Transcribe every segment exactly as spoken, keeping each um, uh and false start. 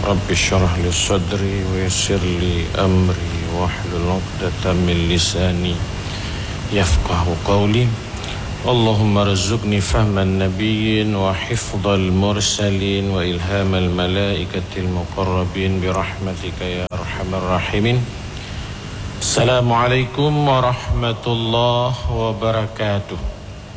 Rabbi syrah li sadri wa yassir li amri wahlul 'uqdatam min lisani yafqahu qawli. Allahumma rzuqni fahman nabiyyin wa hifdhal mursalin wa ilhamal malaikatil muqarrabin bi rahmatika ya arhamar rahimin. Assalamualaikum warahmatullahi wabarakatuh.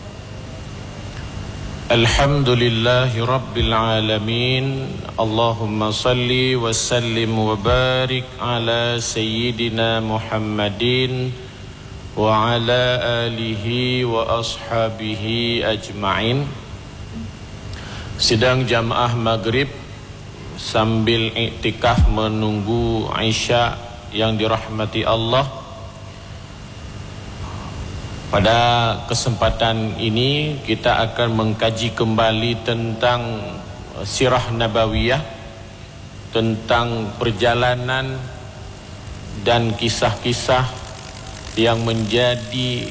Alhamdulillahi Rabbil Alamin. Allahumma salli wa sallim wa barik ala Sayyidina Muhammadin wa ala alihi wa ashabihi ajma'in. Sidang jamaah maghrib sambil iktikaf menunggu Isya yang dirahmati Allah. Pada kesempatan ini kita akan mengkaji kembali tentang sirah nabawiyah, tentang perjalanan dan kisah-kisah yang menjadi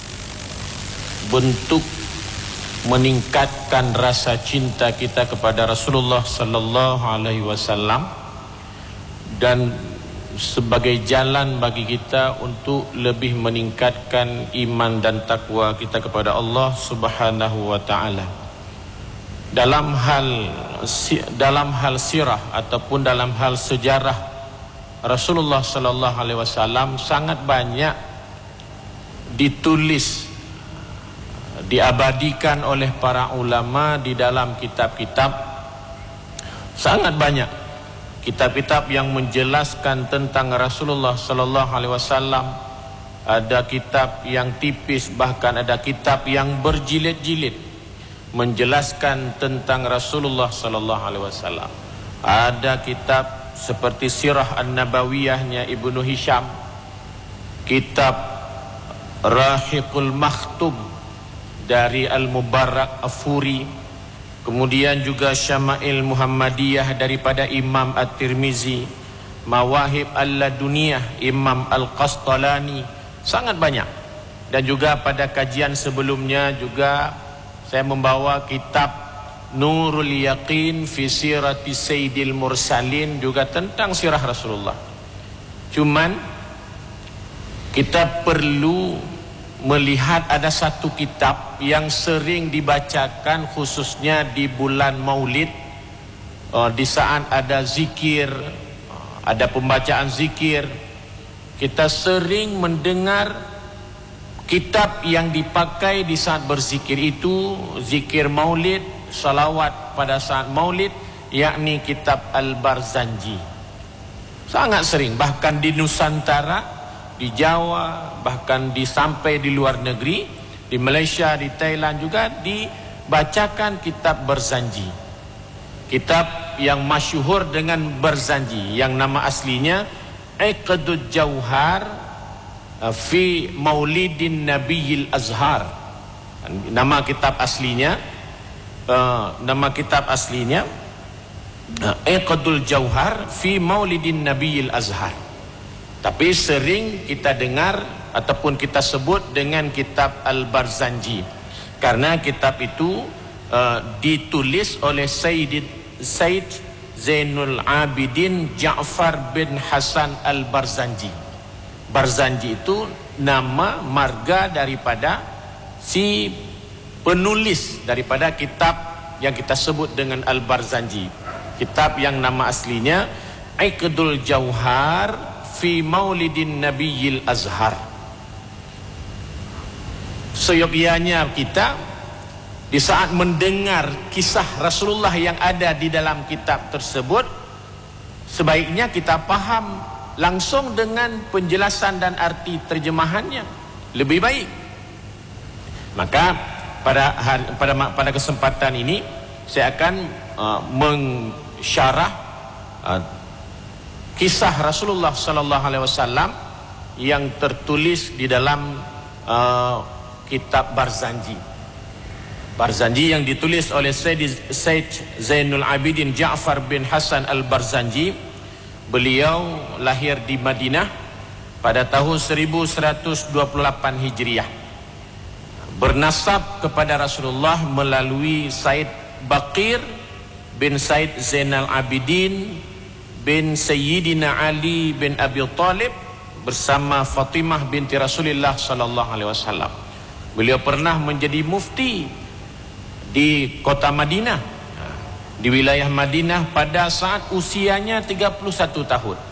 bentuk meningkatkan rasa cinta kita kepada Rasulullah sallallahu alaihi wasallam dan sebagai jalan bagi kita untuk lebih meningkatkan iman dan takwa kita kepada Allah Subhanahu wa taala. Dalam hal dalam hal sirah ataupun dalam hal sejarah Rasulullah sallallahu alaihi wasallam sangat banyak ditulis, diabadikan oleh para ulama di dalam kitab-kitab. Sangat banyak kitab-kitab yang menjelaskan tentang Rasulullah sallallahu alaihi wasallam. Ada kitab yang tipis, bahkan ada kitab yang berjilid-jilid menjelaskan tentang Rasulullah sallallahu alaihi wasallam. Ada kitab seperti Sirah An-Nabawiyahnya Ibnu Hisham, kitab Rahiqul Makhtub dari Al-Mubarak Afuri, kemudian juga Syama'il Muhammadiyah daripada Imam At-Tirmizi, Mawahib Al-Laduniyah Imam Al-Qastalani. Sangat banyak. Dan juga pada kajian sebelumnya juga saya membawa kitab Nurul Yaqin fi Sirati Sayyidil Mursalin, juga tentang sirah Rasulullah. Cuman kita perlu melihat ada satu kitab yang sering dibacakan khususnya di bulan Maulid, uh, di saat ada zikir, ada pembacaan zikir. Kita sering mendengar kitab yang dipakai di saat berzikir itu zikir Maulid, salawat pada saat Maulid, yakni kitab Al-Barzanji. Sangat sering, bahkan di Nusantara, di Jawa, bahkan di sampai di luar negeri, di Malaysia, di Thailand juga dibacakan kitab Barzanji. Kitab yang masyhur dengan Barzanji, yang nama aslinya Iqdud Jauhar fi Maulidin Nabiyil Azhar. Nama kitab aslinya uh, nama kitab aslinya uh, Iqdul Jauhar fi Maulidin Nabiyil Azhar. Tapi sering kita dengar ataupun kita sebut dengan kitab Al-Barzanji, karena kitab itu uh, ditulis oleh Sayyid Said Zainul Abidin Ja'far bin Hasan Al-Barzanji. Barzanji itu nama marga daripada si penulis daripada kitab yang kita sebut dengan Al-Barzanji. Kitab yang nama aslinya Iqdul Jauhar fi Maulidin Nabiyil Azhar. Seyogyanya kita di saat mendengar kisah Rasulullah yang ada di dalam kitab tersebut, sebaiknya kita paham langsung dengan penjelasan dan arti terjemahannya lebih baik. Maka pada hari, pada pada kesempatan ini saya akan uh, mensyarah uh, kisah Rasulullah sallallahu alaihi wasallam yang tertulis di dalam uh, kitab Barzanji. Barzanji yang ditulis oleh Sayyid Said Zainul Abidin Ja'far bin Hasan Al-Barzanji. Beliau lahir di Madinah pada tahun seribu seratus dua puluh delapan Hijriah. Bernasab kepada Rasulullah melalui Said Baqir bin Said Zainal Abidin bin Sayyidina Ali bin Abi Talib bersama Fatimah binti Rasulullah sallallahu alaihi wasallam. Beliau pernah menjadi mufti di kota Madinah, di wilayah Madinah pada saat usianya tiga puluh satu tahun.